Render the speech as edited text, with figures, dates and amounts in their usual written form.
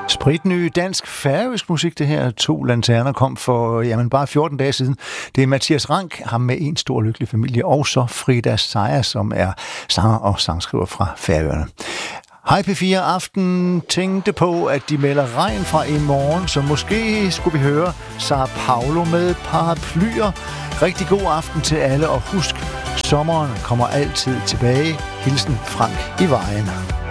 Spritny dansk-færøsk musik, det her. 2 lanterner kom for bare 14 dage siden. Det er Mathias Rank, ham med en stor lykkelig familie, og så Frida Sejer, som er sanger og sangskriver fra Færøerne. Hej P4 Aften tænkte på, at de melder regn fra i morgen, så måske skulle vi høre Sara Paulo med paraplyer. Rigtig god aften til alle, og husk, sommeren kommer altid tilbage. Hilsen Frank i Vejen.